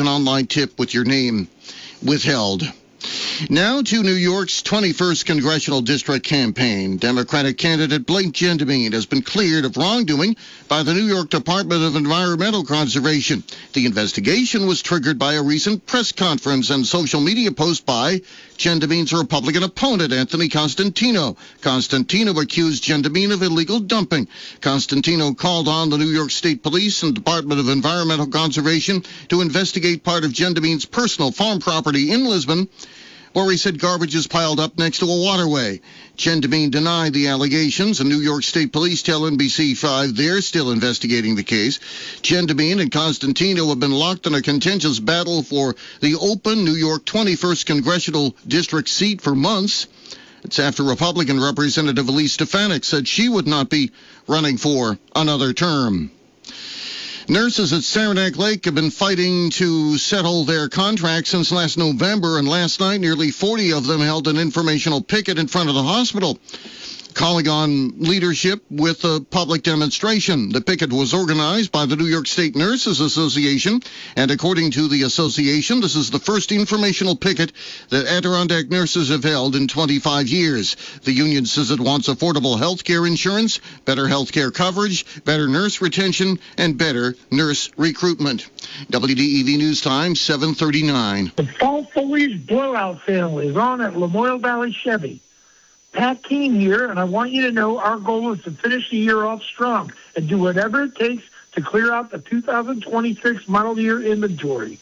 an online tip with your name withheld. Now to New York's 21st Congressional District campaign. Democratic candidate Blake Gentemeen has been cleared of wrongdoing by the New York Department of Environmental Conservation. The investigation was triggered by a recent press conference and social media post by Gentemeen's Republican opponent, Anthony Costantino. Costantino accused Gentemeen of illegal dumping. Costantino called on the New York State Police and Department of Environmental Conservation to investigate part of Gentemeen's personal farm property in Lisbon, where he said garbage is piled up next to a waterway. Gentemeen denied the allegations, and New York State Police tell NBC5 they're still investigating the case. Gentemeen and Costantino have been locked in a contentious battle for the open New York 21st Congressional District seat for months. It's after Republican Representative Elise Stefanik said she would not be running for another term. Nurses at Saranac Lake have been fighting to settle their contracts since last November, and last night nearly 40 of them held an informational picket in front of the hospital, calling on leadership with a public demonstration. The picket was organized by the New York State Nurses Association, and according to the association, this is the first informational picket that Adirondack nurses have held in 25 years. The union says it wants affordable health care insurance, better health care coverage, better nurse retention, and better nurse recruitment. WDEV News Time, 7:39. The fall foliage blowout sale is on at Lamoille Valley Chevy. Pat Keene here, and I want you to know our goal is to finish the year off strong and do whatever it takes to clear out the 2026 model year inventory.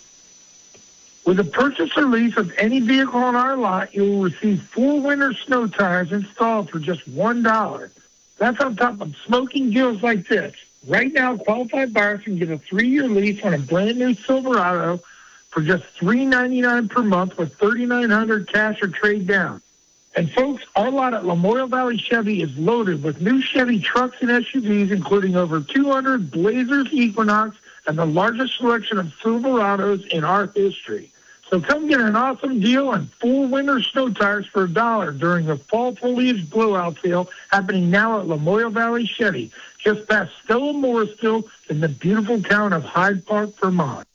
With a purchase or lease of any vehicle on our lot, you will receive 4 winter snow tires installed for just $1. That's on top of smoking deals like this. Right now, qualified buyers can get a 3-year lease on a brand new Silverado for just $399 per month with $3,900 cash or trade down. And folks, our lot at Lamoille Valley Chevy is loaded with new Chevy trucks and SUVs, including over 200 Blazers Equinox and the largest selection of Silverados in our history. So come get an awesome deal on 4 winter snow tires for $1 during the fall foliage blowout sale happening now at Lamoille Valley Chevy, just past Stella Morrisville in the beautiful town of Hyde Park, Vermont.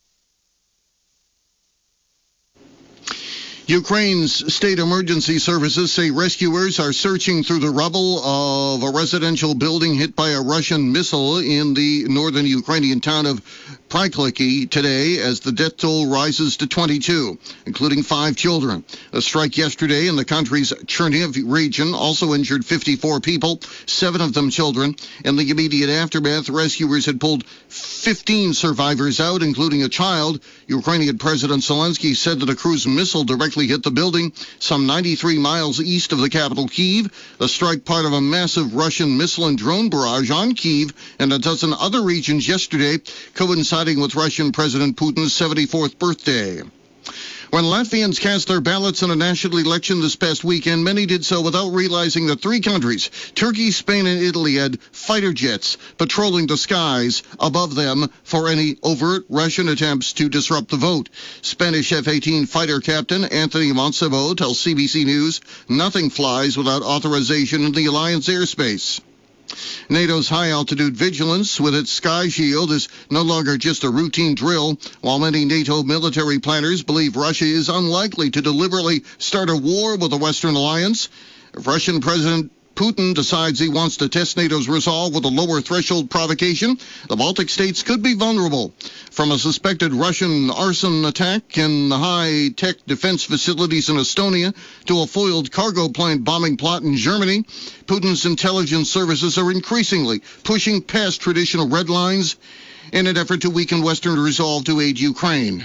Ukraine's state emergency services say rescuers are searching through the rubble of a residential building hit by a Russian missile in the northern Ukrainian town of Prykliki today as the death toll rises to 22, including 5 children. A strike yesterday in the country's Chernihiv region also injured 54 people, 7 of them children. In the immediate aftermath, rescuers had pulled 15 survivors out, including a child. Ukrainian President Zelensky said that a cruise missile directly hit the building some 93 miles east of the capital, Kyiv. The strike part of a massive Russian missile and drone barrage on Kyiv and a dozen other regions yesterday, coinciding with Russian President Putin's 74th birthday. When Latvians cast their ballots in a national election this past weekend, many did so without realizing that 3 countries, Turkey, Spain, and Italy, had fighter jets patrolling the skies above them for any overt Russian attempts to disrupt the vote. Spanish F-18 fighter captain Anthony Montsevo tells CBC News nothing flies without authorization in the alliance airspace. NATO's high-altitude vigilance with its Sky Shield is no longer just a routine drill, while many NATO military planners believe Russia is unlikely to deliberately start a war with the Western alliance. If Russian President Putin decides he wants to test NATO's resolve with a lower threshold provocation, the Baltic states could be vulnerable. From a suspected Russian arson attack in the high-tech defense facilities in Estonia to a foiled cargo plane bombing plot in Germany, Putin's intelligence services are increasingly pushing past traditional red lines in an effort to weaken Western resolve to aid Ukraine.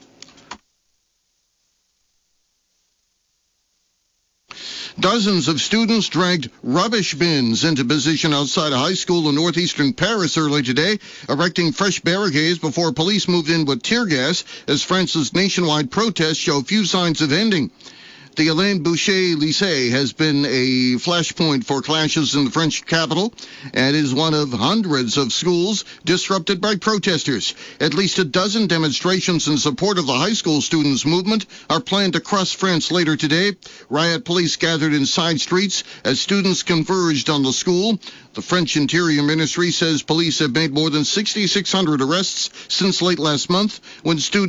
Dozens of students dragged rubbish bins into position outside a high school in northeastern Paris early today, erecting fresh barricades before police moved in with tear gas as France's nationwide protests show few signs of ending. The Alain Boucher Lycée has been a flashpoint for clashes in the French capital and is one of hundreds of schools disrupted by protesters. At least a dozen demonstrations in support of the high school students' movement are planned across France later today. Riot police gathered in side streets as students converged on the school. The French Interior Ministry says police have made more than 6,600 arrests since late last month when students